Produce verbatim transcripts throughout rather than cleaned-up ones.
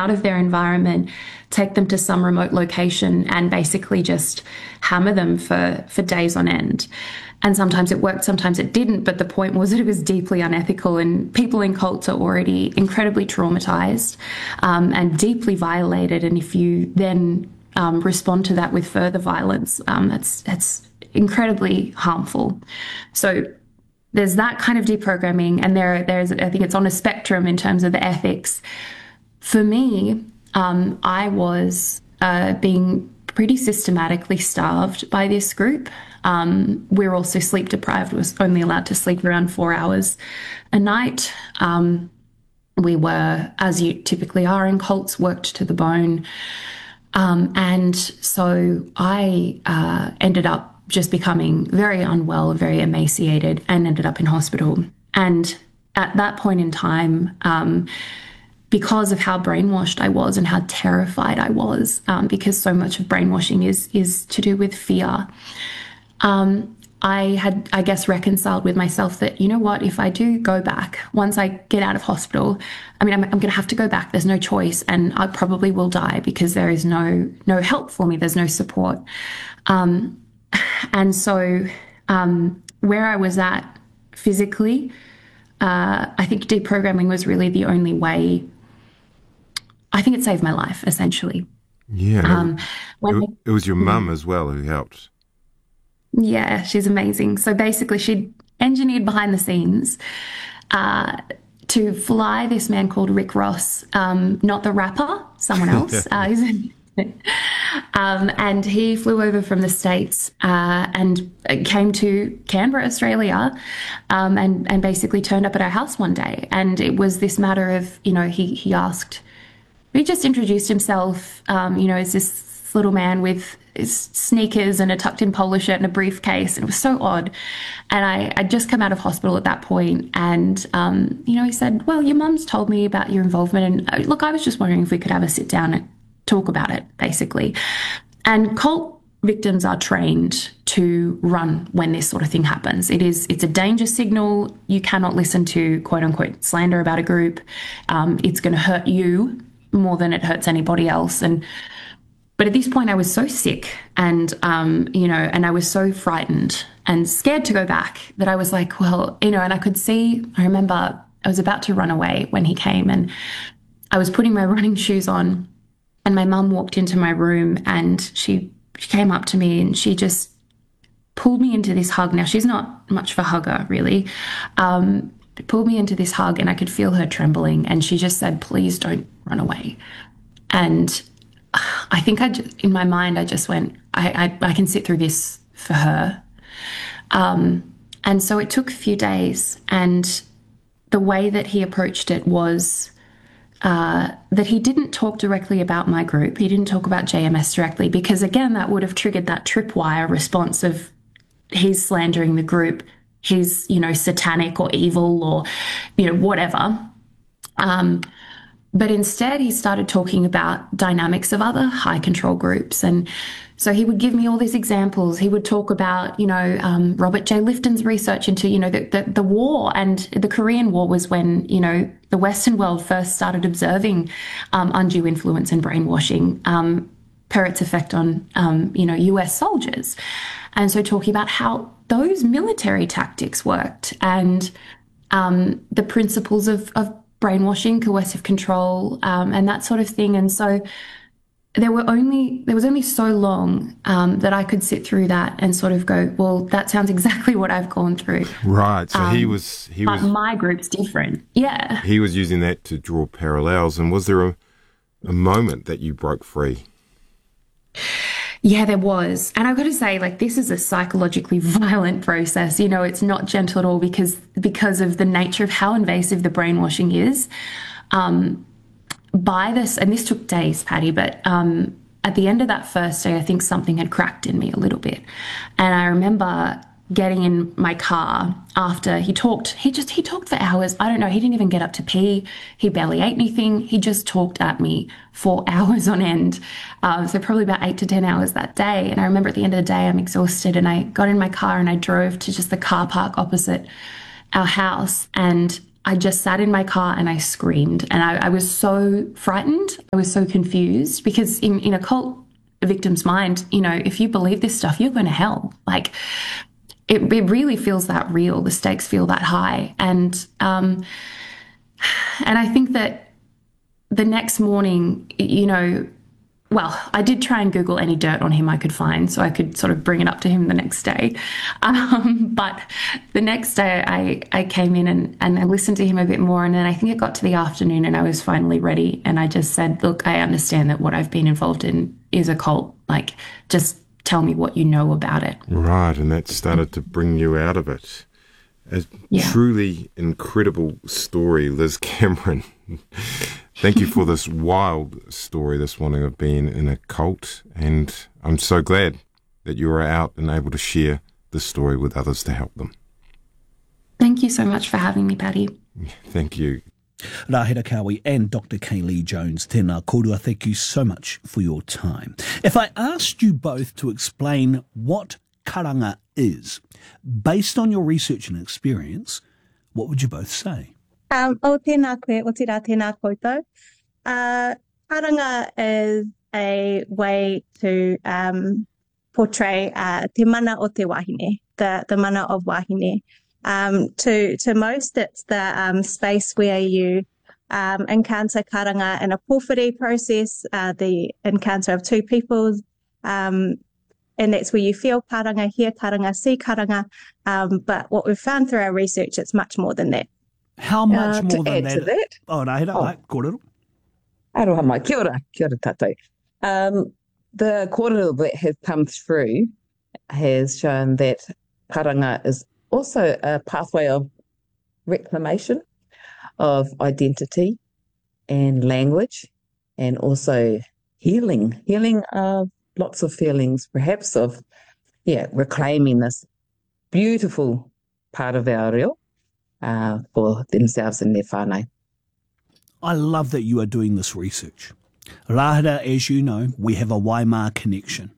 out of their environment, take them to some remote location and basically just hammer them for, for days on end. And sometimes it worked, sometimes it didn't. But the point was that it was deeply unethical, and people in cults are already incredibly traumatized um, and deeply violated. And if you then um, respond to that with further violence, um, that's, that's incredibly harmful. So there's that kind of deprogramming, and there, there's, I think it's on a spectrum in terms of the ethics. For me, um, I was uh, being pretty systematically starved by this group. Um, we're also sleep deprived. We was only allowed to sleep around four hours a night. Um, we were, as you typically are in cults, worked to the bone. Um, and so I uh, ended up just becoming very unwell, very emaciated, and ended up in hospital. And at that point in time, um, because of how brainwashed I was and how terrified I was, um, because so much of brainwashing is is to do with fear, um, I had, I guess, reconciled with myself that, you know what, if I do go back, once I get out of hospital, I mean, I'm, I'm going to have to go back. There's no choice, and I probably will die because there is no no help for me. There's no support. Um, and so um, where I was at physically, uh, I think deprogramming was really the only way. I think it saved my life, essentially. Yeah. Um, when it, it was your mum as well who helped. Yeah, she's amazing. So basically, she engineered behind the scenes uh, to fly this man called Rick Ross, um, not the rapper, someone else. uh, he's um, and he flew over from the States uh, and came to Canberra, Australia, um, and, and basically turned up at our house one day. And it was this matter of, you know, he, he asked, he just introduced himself, um, you know, as this little man with his sneakers and a tucked in polo shirt and a briefcase. And it was so odd. And I, I'd just come out of hospital at that point. And, um, you know, he said, well, your mum's told me about your involvement. And uh, look, I was just wondering if we could have a sit down and talk about it, basically. And cult victims are trained to run when this sort of thing happens. It is, it's a danger signal. You cannot listen to quote unquote slander about a group. Um, it's going to hurt you more than it hurts anybody else. And But at this point, I was so sick and, um, you know, and I was so frightened and scared to go back that I was like, well, you know, and I could see, I remember I was about to run away when he came, and I was putting my running shoes on, and my mum walked into my room, and she, she came up to me and she just pulled me into this hug. Now, she's not much of a hugger, really. Um, pulled me into this hug, and I could feel her trembling, and she just said, please don't run away. And I think I, just, in my mind, I just went, I, I, I can sit through this for her. Um, and so it took a few days, and the way that he approached it was uh, that he didn't talk directly about my group. He didn't talk about J M S directly, because again, that would have triggered that tripwire response of he's slandering the group, he's, you know, satanic or evil or, you know, whatever. Um, But instead, he started talking about dynamics of other high control groups. And so he would give me all these examples. He would talk about, you know, um, Robert J. Lifton's research into, you know, the, the, the war. And the Korean War was when, you know, the Western world first started observing um, undue influence and brainwashing um, per its effect on, um, you know, U S soldiers. And so talking about how those military tactics worked and um, the principles of, of brainwashing, coercive control, um, and that sort of thing. And so there were only there was only so long um, that I could sit through that and sort of go, well, that sounds exactly what I've gone through. Right. So um, he was he but was my group's different. Yeah. He was using that to draw parallels. And was there a, a moment that you broke free? Yeah, there was. And I've got to say, like, this is a psychologically violent process. You know, it's not gentle at all because because of the nature of how invasive the brainwashing is. Um, by this, and this took days, Patty, but um, at the end of that first day, I think something had cracked in me a little bit. And I remember getting in my car after he talked, he just, he talked for hours. I don't know. He didn't even get up to pee. He barely ate anything. He just talked at me for hours on end. Um, so probably about eight to ten hours that day. And I remember at the end of the day, I'm exhausted, and I got in my car and I drove to just the car park opposite our house. And I just sat in my car and I screamed. And I, I was so frightened. I was so confused because in, in a cult victim's mind, you know, if you believe this stuff, you're going to hell. Like it, it really feels that real. The stakes feel that high. And, um, and I think that the next morning, you know, well, I did try and Google any dirt on him I could find so I could sort of bring it up to him the next day. Um, but the next day I, I came in and, and I listened to him a bit more. And then I think it got to the afternoon and I was finally ready. And I just said, look, I understand that what I've been involved in is a cult. Like, just tell me what you know about it. Right. And that started to bring you out of it. A yeah. truly incredible story, Liz Cameron. Thank you for this wild story this morning of being in a cult, and I'm so glad that you are out and able to share this story with others to help them. Thank you so much for having me, Paddy. Thank you. Rahera Kawi and Doctor Kaylee Jones, tēnā kōrua, thank you so much for your time. If I asked you both to explain what karanga is, based on your research and experience, what would you both say? Um, o tēnā koe, o tērā tēnā koutou. Uh, karanga is a way to um, portray uh, te mana o te wahine, the, the mana of wahine. Um, to, to most, it's the um, space where you um, encounter karanga in a pōwhiri process, uh, the encounter of two peoples, um, and that's where you feel karanga, hear karanga, see karanga. Um, but what we've found through our research, it's much more than that. How much uh, more than that? that? that? Oh, Rahera, oh. Ai, kōrero. Aroha mai, kia ora, kia ora tātou. Um, the kōrero that has come through has shown that karanga is also a pathway of reclamation of identity and language, and also healing, healing of lots of feelings, perhaps of, yeah, reclaiming this beautiful part of our reo uh, for themselves and their whānau. I love that you are doing this research. Rahera, as you know, we have a Waimā connection.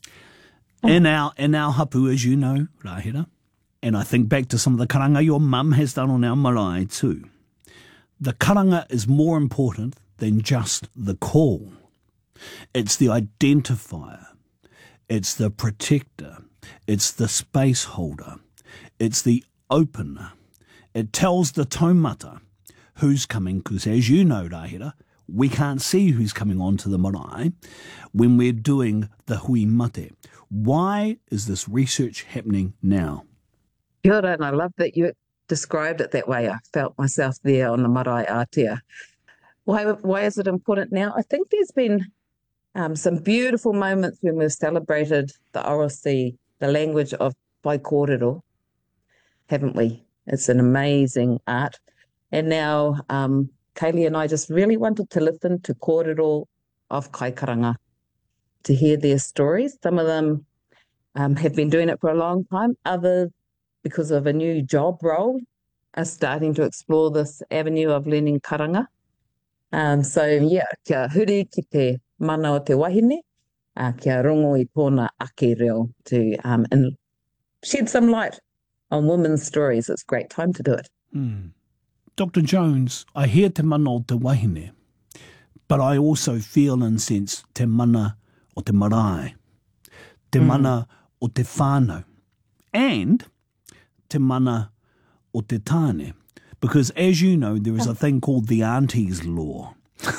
In our, in our hapu, as you know, Rahera, and I think back to some of the karanga your mum has done on our marae too. The karanga is more important than just the call. It's the identifier. It's the protector. It's the space holder. It's the opener. It tells the taumata who's coming, because as you know, Rahera, we can't see who's coming onto the marae when we're doing the hui mate. Why is this research happening now? Kia ora, and I love that you described it that way. I felt myself there on the marae Aotea. Why, why is it important now? I think there's been um, some beautiful moments when we've celebrated the orosi, the language of Pai Kōrero, haven't we? It's an amazing art. And now um, Kaylee and I just really wanted to listen to kōrero of Kai Karanga, to hear their stories. Some of them um, have been doing it for a long time. Others, because of a new job role, are starting to explore this avenue of learning karanga. Um, so, yeah, kia huri ki te mana o te wahine, uh, kia rongo i tōna ake reo to um, and shed some light on women's stories. It's a great time to do it. Mm. Doctor Jones, I hear te mana o te wahine, but I also feel and sense te mana o te marae, te mm. mana o te whānau, and te mana o te tāne. Because as you know, there is a thing called the auntie's law.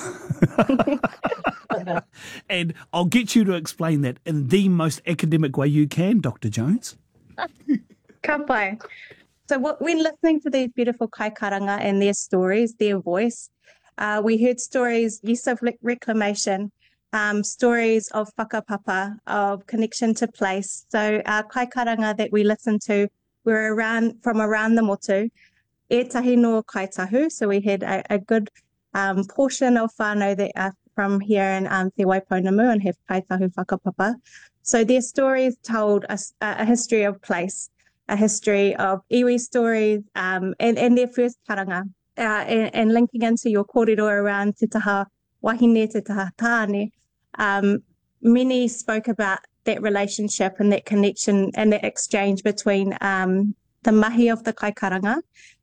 And I'll get you to explain that in the most academic way you can, Doctor Jones. Ka pai. So what, when listening to these beautiful kai karanga and their stories, their voice, uh, we heard stories, yes, of reclamation, um, stories of whakapapa, of connection to place. So our kai karanga that we listened to were around from around the motu, e tahi no kaitahu. So we had a, a good um, portion of whānau that are from here in um, Te Waipounamu and have kaitahu whakapapa. So their stories told us a, a history of place, a history of iwi stories, um, and, and their first karanga, uh, and, and linking into your kōrero around te taha wahine, te taha tāne. Um, many spoke about that relationship and that connection and that exchange between um, the mahi of the kai karanga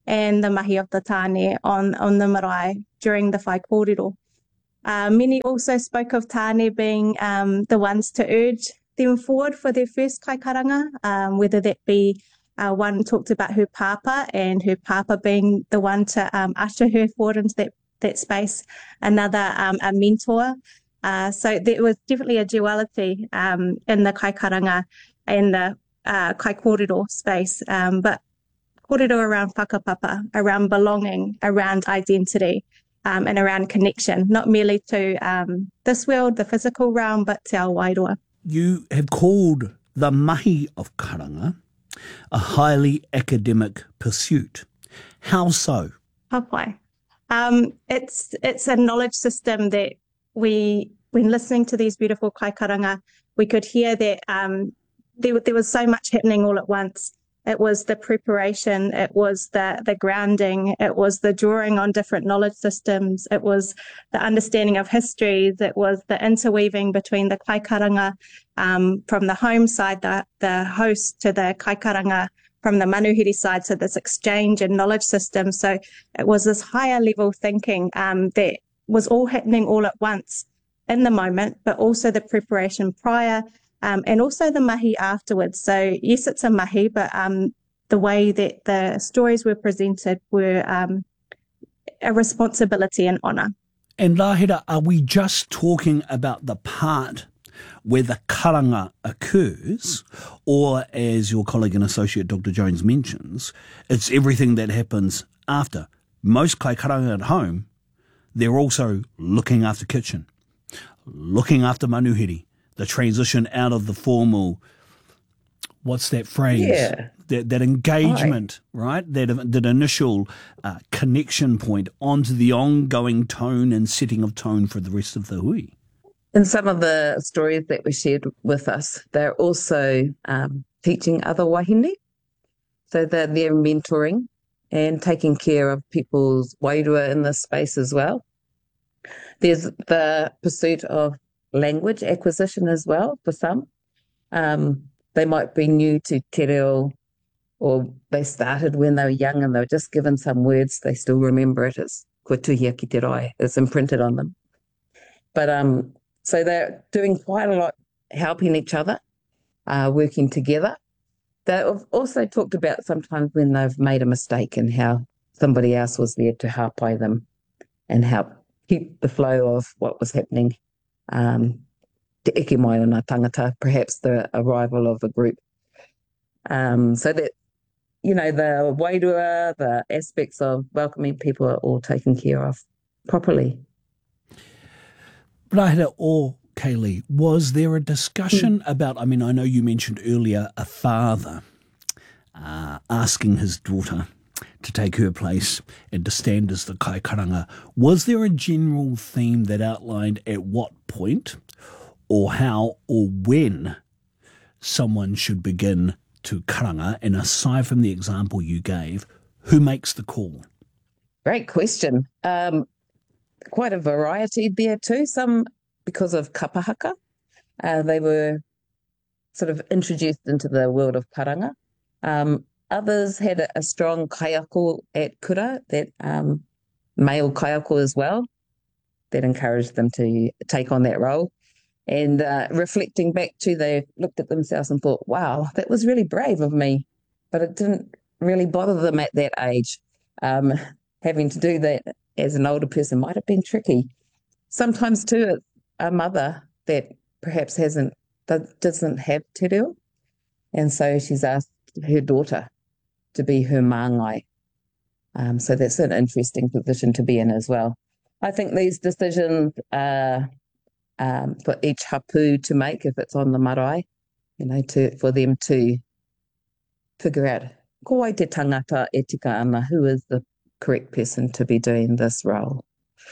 and the mahi of the tāne on, on the marae during the whai kōrero. Uh, many also spoke of tāne being um, the ones to urge them forward for their first kaikaranga, um, whether that be uh, one talked about her papa and her papa being the one to um, usher her forward into that, that space, another um, a mentor. Uh, so there was definitely a duality um, in the kaikaranga and the uh, kai kōrero space, um, but kōrero around whakapapa, around belonging, around identity, um, and around connection, not merely to um, this world, the physical realm, but to our wairoa. You have called the mahi of karanga a highly academic pursuit. How so? Hapai. Um, it's it's a knowledge system that we, when listening to these beautiful kaikaranga, we could hear that um, there, there was so much happening all at once. It was the preparation, it was the, the grounding, it was the drawing on different knowledge systems, it was the understanding of histories, it was the interweaving between the kaikaranga um, from the home side, the, the host, to the kaikaranga from the manuhiri side, so this exchange and knowledge system. So it was this higher level thinking um, that was all happening all at once in the moment, but also the preparation prior, Um, and also the mahi afterwards. So yes, it's a mahi, but um, the way that the stories were presented were um, a responsibility and honour. And Rahira, are we just talking about the part where the karanga occurs, or as your colleague and associate Doctor Jones mentions, it's everything that happens after? Most kai karanga at home, they're also looking after kitchen, looking after manuhiri, the transition out of the formal, what's that phrase? Yeah. That, that engagement, right? right? That, that initial uh, connection point onto the ongoing tone and setting of tone for the rest of the hui. In some of the stories that were shared with us, they're also um, teaching other wahine. So they're, they're mentoring and taking care of people's wairua in this space as well. There's the pursuit of language acquisition as well for some. Um, they might be new to te reo, or they started when they were young and they were just given some words. They still remember it as ko tuhia ki te rai. It's imprinted on them. But um, so they're doing quite a lot, helping each other, uh, working together. They've also talked about sometimes when they've made a mistake and how somebody else was there to hapai them and help keep the flow of what was happening. Um, te eke mai o ngā tangata, perhaps the arrival of a group. Um, so that, you know, the wairua, the aspects of welcoming people are all taken care of properly. Rahira or Kaylee, was there a discussion mm. about, I mean, I know you mentioned earlier a father uh, asking his daughter to take her place and to stand as the kaikaranga. Was there a general theme that outlined at what point or how or when someone should begin to karanga? And aside from the example you gave, who makes the call? Great question. Um, quite a variety there too. Some because of kapahaka. Uh, they were sort of introduced into the world of karanga. Um, Others had a, a strong kaiako at kura, that um, male kaiako as well, that encouraged them to take on that role. And uh, reflecting back to, they looked at themselves and thought, wow, that was really brave of me. But it didn't really bother them at that age. Um, having to do that as an older person might have been tricky. Sometimes too, it's a mother that perhaps hasn't, doesn't have te reo. And so she's asked her daughter to be her māngai. Um, so that's an interesting position to be in as well. I think these decisions are um, for each hapu to make if it's on the marae, you know, to for them to figure out ko ai te tangata e tika ana, who is the correct person to be doing this role.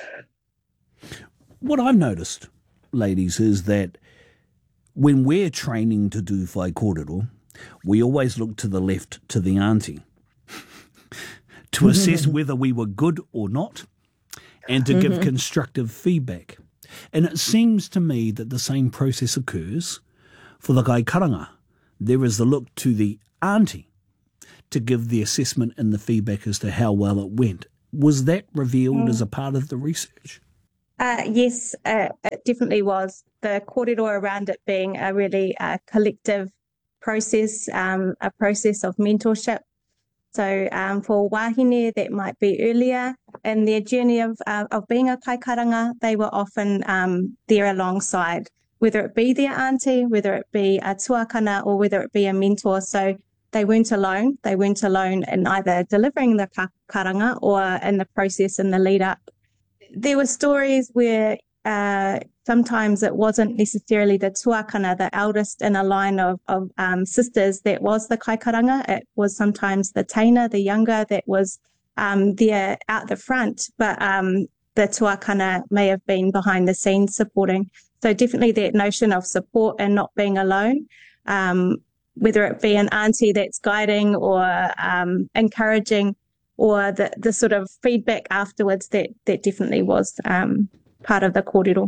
What I've noticed, ladies, is that when we're training to do whai kōrero, we always look to the left, to the auntie, to assess whether we were good or not and to give constructive feedback. And it seems to me that the same process occurs for the kai karanga. There is the look to the auntie to give the assessment and the feedback as to how well it went. Was that revealed mm. as a part of the research? Uh, yes, uh, it definitely was. The kōrero around it being a really uh, collective process, um, a process of mentorship. So um, for wahine that might be earlier in their journey of uh, of being a kaikaranga, they were often um, there alongside, whether it be their auntie, whether it be a tuakana, or whether it be a mentor. So they weren't alone. They weren't alone in either delivering the karanga or in the process in the lead up. There were stories where uh, sometimes it wasn't necessarily the tuakana, the eldest in a line of, of um, sisters, that was the kaikaranga. It was sometimes the teina, the younger, that was um, there out the front, but um, the tuakana may have been behind the scenes supporting. So definitely that notion of support and not being alone, um, whether it be an auntie that's guiding or um, encouraging, or the, the sort of feedback afterwards, that, that definitely was um, part of the kōrero.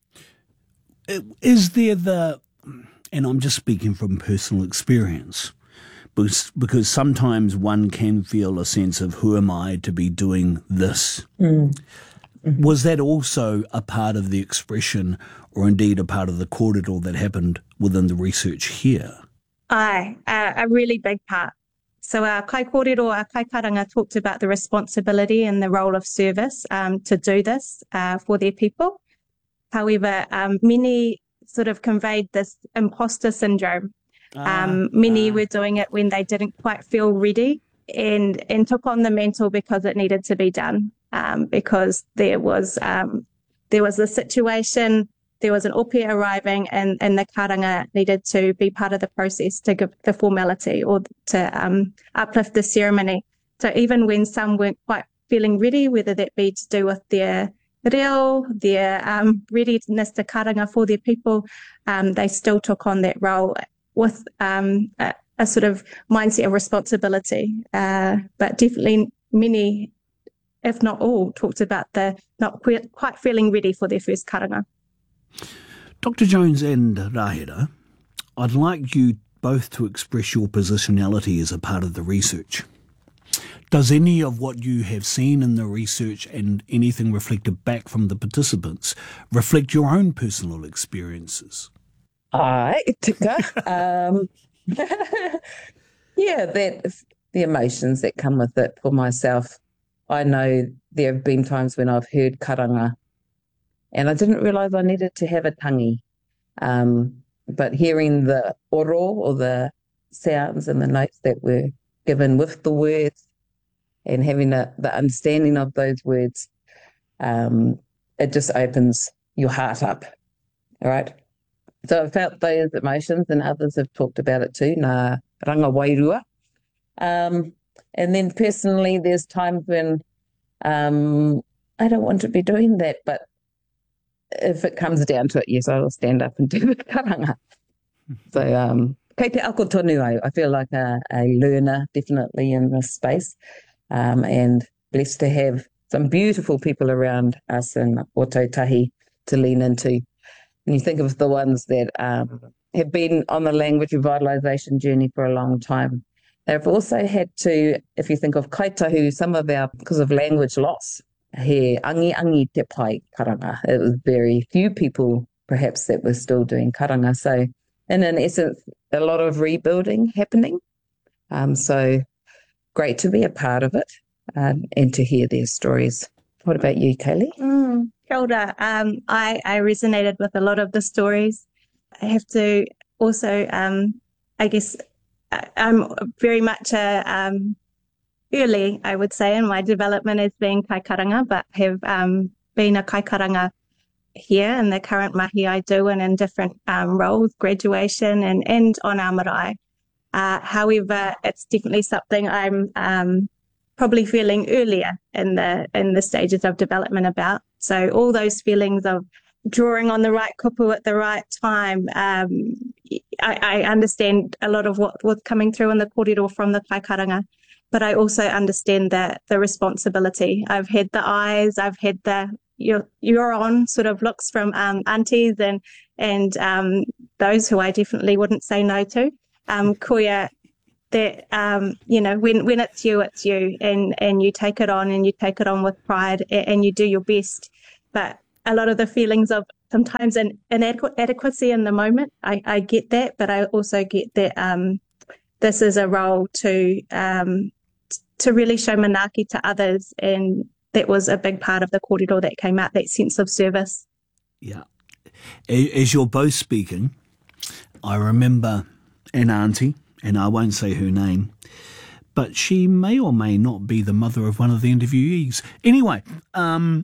Is there the, and I'm just speaking from personal experience, because, because sometimes one can feel a sense of, who am I to be doing this? Mm. Mm-hmm. Was that also a part of the expression, or indeed a part of the kōrero that happened within the research here? Aye, uh, a really big part. So our kai kōrero, our kai karanga talked about the responsibility and the role of service um, to do this uh, for their people. However, um, many sort of conveyed this imposter syndrome. Ah, um, many ah. were doing it when they didn't quite feel ready, and, and took on the mantle because it needed to be done, um, because there was um, there was a situation. There was an ope arriving, and, and the karanga needed to be part of the process to give the formality or to um, uplift the ceremony. So even when some weren't quite feeling ready, whether that be to do with their reo, their um, readiness to karanga for their people, um, they still took on that role with um, a, a sort of mindset of responsibility. Uh, but definitely many, if not all, talked about the not quite feeling ready for their first karanga. Doctor Jones and Rahira, I'd like you both to express your positionality as a part of the research. Does any of what you have seen in the research and anything reflected back from the participants reflect your own personal experiences? Aye, tika. um, yeah, that the emotions that come with it for myself. I know there have been times when I've heard karanga and I didn't realise I needed to have a tangi. Um, but hearing the oro, or the sounds and the notes that were given with the words, and having a, the understanding of those words, um, it just opens your heart up, all right? So I felt those emotions, and others have talked about it too, nā ranga wairua. Um, and then personally, there's times when um, I don't want to be doing that, but if it comes down to it, yes, I will stand up and do the karanga. So, um, kei te ako tonu au, I feel like a, a learner, definitely, in this space, um, and blessed to have some beautiful people around us in Ōtautahi to lean into. And you think of the ones that um, have been on the language revitalisation journey for a long time. They've also had to, if you think of kaitahu, some of our, because of language loss, he angi angi te pai karanga. It was very few people perhaps that were still doing karanga. So in an essence, a lot of rebuilding happening. Um, so great to be a part of it um, and to hear their stories. What about you, Kaylee? Mm, kia ora. Um, I, I resonated with a lot of the stories. I have to also, um, I guess, I'm very much a... Um, early, I would say, in my development as being kaikaranga, but have um, been a kaikaranga here in the current mahi I do, and in different um, roles, graduation and, and on our marae. Uh, however, it's definitely something I'm um, probably feeling earlier in the in the stages of development about. So all those feelings of drawing on the right kupu at the right time, um, I, I understand a lot of what was coming through in the kōrero from the kaikaranga. But I also understand that the responsibility. I've had the eyes, I've had the you're, you're on sort of looks from um, aunties and and um, those who I definitely wouldn't say no to. Um, koia that, um, you know, when, when it's you, it's you, and, and you take it on and you take it on with pride and, and you do your best. But a lot of the feelings of sometimes an inadequacy in the moment, I, I get that, but I also get that um, this is a role to um, to really show manaaki to others, and that was a big part of the kōrero that came out, that sense of service. Yeah. As you're both speaking, I remember an auntie, and I won't say her name, but she may or may not be the mother of one of the interviewees. Anyway, um,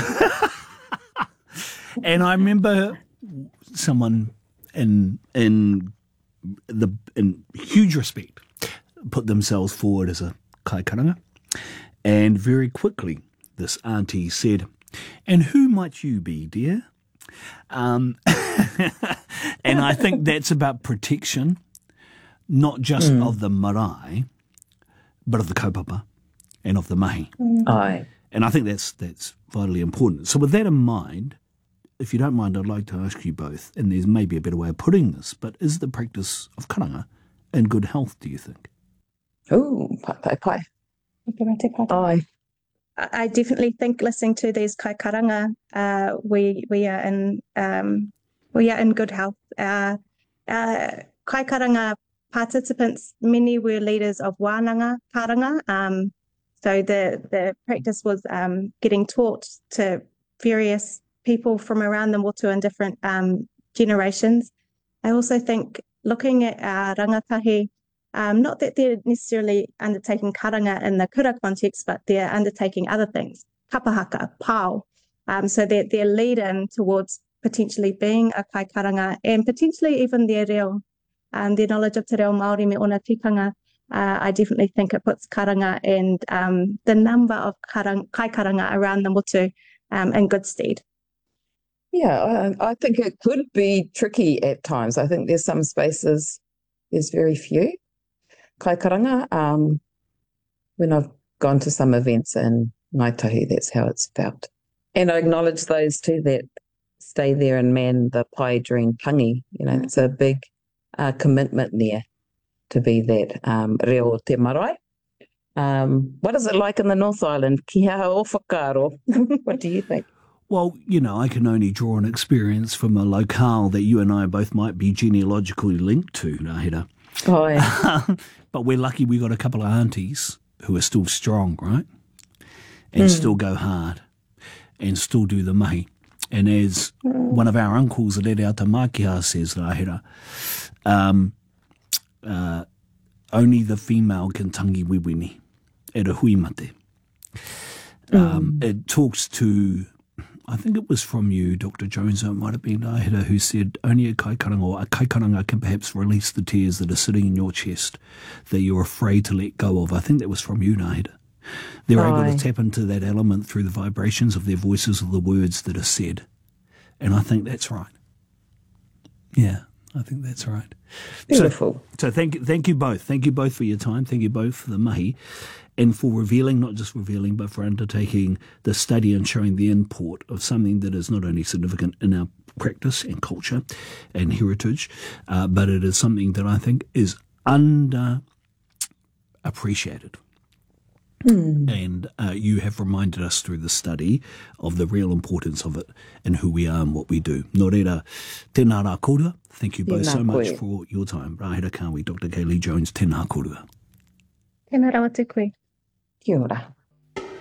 and I remember someone in in the in huge respect put themselves forward as a kaikaranga, and very quickly this auntie said, "And who might you be, dear?" Um, and I think that's about protection, not just mm. of the marae, but of the kaupapa and of the mahi. Mm. Aye. And I think that's that's vitally important. So with that in mind, if you don't mind, I'd like to ask you both, and there's maybe a better way of putting this, but is the practice of karanga in good health, do you think? Oh, pai pai pai. Aye. I definitely think listening to these kaikaranga, uh, we we are in um, we are in good health. Uh, uh, kaikaranga participants, many were leaders of wānanga karanga. Um, so the the practice was um, getting taught to various people from around the motu in different um, generations. I also think looking at our rangatahi, Um, not that they're necessarily undertaking karanga in the kura context, but they're undertaking other things, kapahaka, pao. Um, so that they're leading towards potentially being a kai karanga, and potentially even their reo, um, their knowledge of te reo Māori me ona tikanga. Uh, I definitely think it puts karanga and um, the number of karang, kai karanga around the motu um, in good stead. Yeah, I, I think it could be tricky at times. I think there's some spaces, there's very few kai karanga. Um, when I've gone to some events in Ngāi Tahu, that's how it's felt. And I acknowledge those too that stay there and man the pai during tangi. You know, it's a big uh, commitment there to be that um, reo te marae. Um, what is it like in the North Island? Ki hea o whakaro. What do you think? Well, you know, I can only draw an experience from a locale that you and I both might be genealogically linked to, Rahira. Oh, yeah. But we're lucky we got a couple of aunties who are still strong, right? And mm. still go hard and still do the mahi. And as mm. one of our uncles at Rere Atamakia says, Rahira, um, uh, only the female can tangi wiwini e re hui mate. Um, mm. It talks to, I think it was from you, Doctor Jones, or it might have been Rahira, who said only a kaikaranga or a kaikaranga can perhaps release the tears that are sitting in your chest that you're afraid to let go of. I think that was from you, Rahira. They're Aye. able to tap into that element through the vibrations of their voices, of the words that are said. And I think that's right. Yeah, I think that's right. Beautiful. So, so thank, thank you both. Thank you both for your time. Thank you both for the mahi. And for revealing, not just revealing, but for undertaking the study and showing the import of something that is not only significant in our practice and culture and heritage, uh, but it is something that I think is underappreciated. Mm. And uh, you have reminded us through the study of the real importance of it and who we are and what we do. Nō reira, tēnā rā kōrua. Thank you both tēnā so much koe. For your time. Rahira Kawi, Doctor Kaylee Jones, tēnā kōrua. Tēnā rawa te koe. Kia ora.